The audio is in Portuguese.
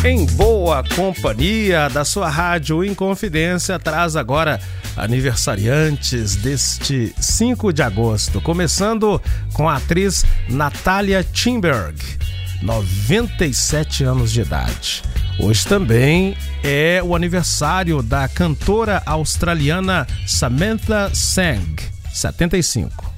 Em boa companhia da sua rádio Inconfidência, traz agora aniversariantes deste 5 de agosto, começando com a atriz Natalia Timberg, 97 anos de idade. Hoje também é o aniversário da cantora australiana Samantha Sang, 75.